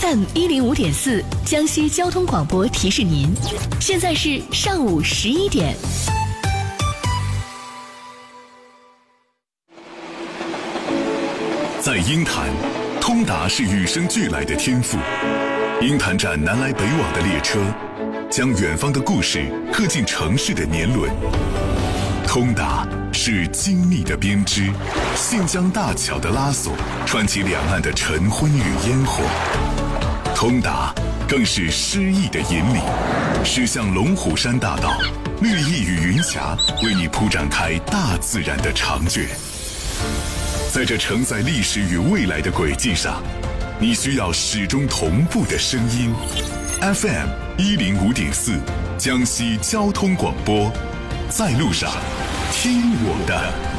FM105.4江西交通广播提示您，现在是上午11点。 在鹰潭，通达是与生俱来的天赋。鹰潭站南来北往的列车，将远方的故事刻进城市的年轮。通达是精密的编织，信江大桥的拉索，串起两岸的晨昏与烟火。通达更是诗意的引领，驶向龙虎山大道，绿意与云霞为你铺展开大自然的长卷。在这承载历史与未来的轨迹上，你需要始终同步的声音。FM105.4江西交通广播，在路上，听我的。